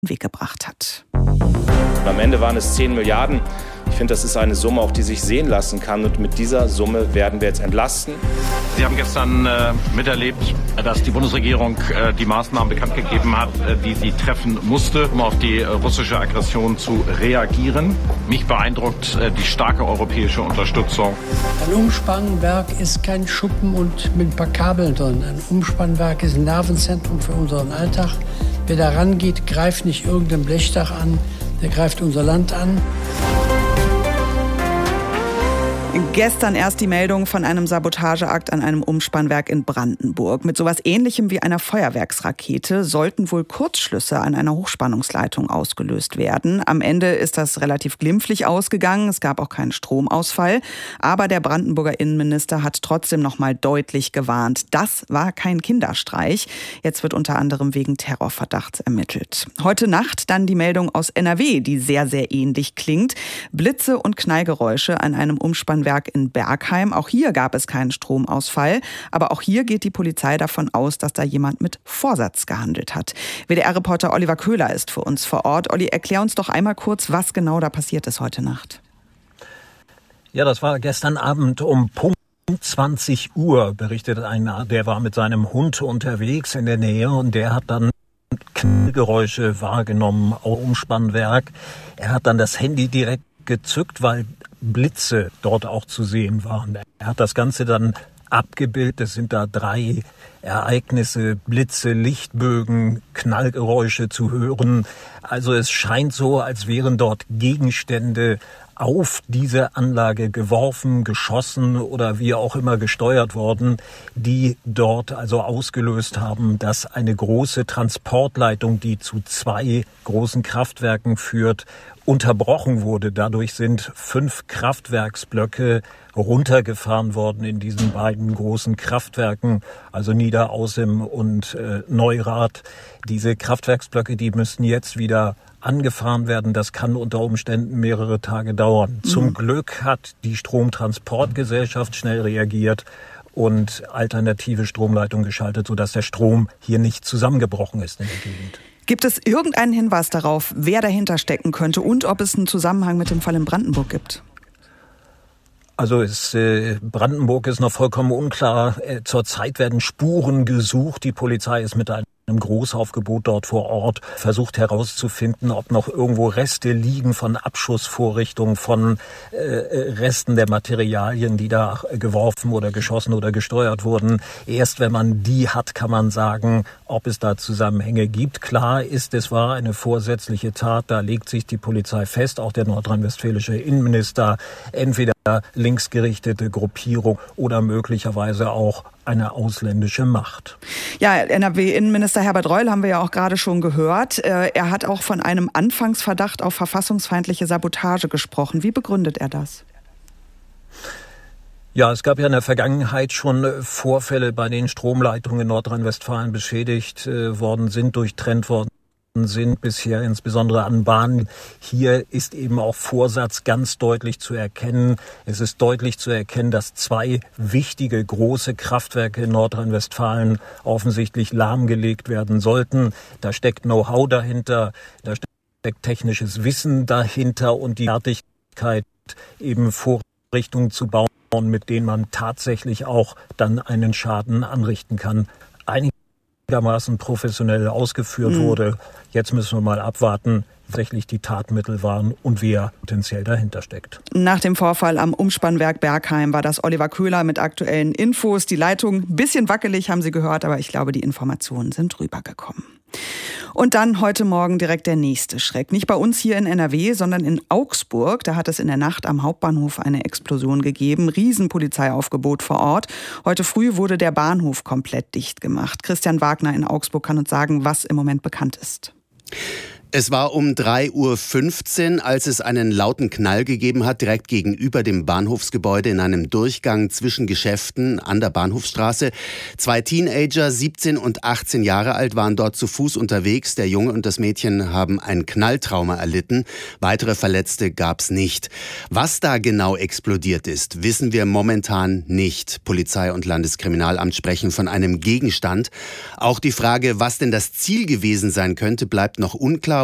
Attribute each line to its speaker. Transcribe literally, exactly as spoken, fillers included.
Speaker 1: Weg gebracht hat.
Speaker 2: Am Ende waren es zehn Milliarden. Ich finde, das ist eine Summe, auch die sich sehen lassen kann. Und mit dieser Summe werden wir jetzt entlasten.
Speaker 3: Sie haben gestern äh, miterlebt, dass die Bundesregierung äh, die Maßnahmen bekannt gegeben hat, äh, die sie treffen musste, um auf die äh, russische Aggression zu reagieren. Mich beeindruckt äh, die starke europäische Unterstützung.
Speaker 4: Ein Umspannwerk ist kein Schuppen und mit ein paar Kabeln drin. Ein Umspannwerk ist ein Nervenzentrum für unseren Alltag. Wer da rangeht, greift nicht irgendein Blechdach an, der greift unser Land an.
Speaker 1: Gestern erst die Meldung von einem Sabotageakt an einem Umspannwerk in Brandenburg. Mit sowas Ähnlichem wie einer Feuerwerksrakete sollten wohl Kurzschlüsse an einer Hochspannungsleitung ausgelöst werden. Am Ende ist das relativ glimpflich ausgegangen. Es gab auch keinen Stromausfall. Aber der Brandenburger Innenminister hat trotzdem noch mal deutlich gewarnt. Das war kein Kinderstreich. Jetzt wird unter anderem wegen Terrorverdachts ermittelt. Heute Nacht dann die Meldung aus N R W, die sehr, sehr ähnlich klingt. Blitze und Knallgeräusche an einem Umspannwerk in Bergheim. Auch hier gab es keinen Stromausfall. Aber auch hier geht die Polizei davon aus, dass da jemand mit Vorsatz gehandelt hat. W D R-Reporter Oliver Köhler ist für uns vor Ort. Olli, erklär uns doch einmal kurz, was genau da passiert ist heute Nacht.
Speaker 5: Ja, das war gestern Abend um Punkt zwanzig Uhr, berichtet einer, der war mit seinem Hund unterwegs in der Nähe und der hat dann Knallgeräusche wahrgenommen am Umspannwerk. Er hat dann das Handy direkt gezückt, weil Blitze dort auch zu sehen waren. Er hat das Ganze dann abgebildet. Es sind da drei Ereignisse, Blitze, Lichtbögen, Knallgeräusche zu hören. Also es scheint so, als wären dort Gegenstände auf diese Anlage geworfen, geschossen oder wie auch immer gesteuert worden, die dort also ausgelöst haben, dass eine große Transportleitung, die zu zwei großen Kraftwerken führt, unterbrochen wurde. Dadurch sind fünf Kraftwerksblöcke runtergefahren worden in diesen beiden großen Kraftwerken, also Niederaußem und äh, Neurath. Diese Kraftwerksblöcke, die müssen jetzt wieder angefahren werden. Das kann unter Umständen mehrere Tage dauern. Mhm. Zum Glück hat die Stromtransportgesellschaft schnell reagiert und alternative Stromleitungen geschaltet, sodass der Strom hier nicht zusammengebrochen ist in der Gegend.
Speaker 1: Gibt es irgendeinen Hinweis darauf, wer dahinter stecken könnte und ob es einen Zusammenhang mit dem Fall in Brandenburg gibt?
Speaker 5: Also es, äh, Brandenburg ist noch vollkommen unklar. Äh, zurzeit werden Spuren gesucht. Die Polizei ist mit einem Großaufgebot dort vor Ort, versucht herauszufinden, ob noch irgendwo Reste liegen von Abschussvorrichtungen, von äh, Resten der Materialien, die da geworfen oder geschossen oder gesteuert wurden. Erst wenn man die hat, kann man sagen, ob es da Zusammenhänge gibt. Klar ist, es war eine vorsätzliche Tat, da legt sich die Polizei fest, auch der nordrhein-westfälische Innenminister, entweder linksgerichtete Gruppierung oder möglicherweise auch eine ausländische Macht.
Speaker 1: Ja, N R W-Innenminister Herbert Reul haben wir ja auch gerade schon gehört. Er hat auch von einem Anfangsverdacht auf verfassungsfeindliche Sabotage gesprochen. Wie begründet er das?
Speaker 5: Ja, es gab ja in der Vergangenheit schon Vorfälle, bei denen Stromleitungen in Nordrhein-Westfalen beschädigt äh, worden sind, durchtrennt worden sind bisher, insbesondere an Bahnen. Hier ist eben auch Vorsatz ganz deutlich zu erkennen. Es ist deutlich zu erkennen, dass zwei wichtige große Kraftwerke in Nordrhein-Westfalen offensichtlich lahmgelegt werden sollten. Da steckt Know-how dahinter, da steckt technisches Wissen dahinter und die Fertigkeit, eben Vorrichtungen zu bauen, mit denen man tatsächlich auch dann einen Schaden anrichten kann. Einige einigermaßen professionell ausgeführt mhm. wurde. Jetzt müssen wir mal abwarten, tatsächlich die Tatmittel waren und wer potenziell dahinter steckt.
Speaker 1: Nach dem Vorfall am Umspannwerk Bergheim war das Oliver Köhler mit aktuellen Infos. Die Leitung ein bisschen wackelig, haben Sie gehört, aber ich glaube, die Informationen sind rübergekommen. Und dann heute Morgen direkt der nächste Schreck. Nicht bei uns hier in N R W, sondern in Augsburg. Da hat es in der Nacht am Hauptbahnhof eine Explosion gegeben. Riesenpolizeiaufgebot vor Ort. Heute früh wurde der Bahnhof komplett dicht gemacht. Christian Wagner in Augsburg kann uns sagen, was im Moment bekannt ist.
Speaker 6: Es war um drei Uhr fünfzehn, als es einen lauten Knall gegeben hat, direkt gegenüber dem Bahnhofsgebäude in einem Durchgang zwischen Geschäften an der Bahnhofstraße. Zwei Teenager, siebzehn und achtzehn Jahre alt, waren dort zu Fuß unterwegs. Der Junge und das Mädchen haben ein Knalltrauma erlitten. Weitere Verletzte gab's nicht. Was da genau explodiert ist, wissen wir momentan nicht. Polizei und Landeskriminalamt sprechen von einem Gegenstand. Auch die Frage, was denn das Ziel gewesen sein könnte, bleibt noch unklar.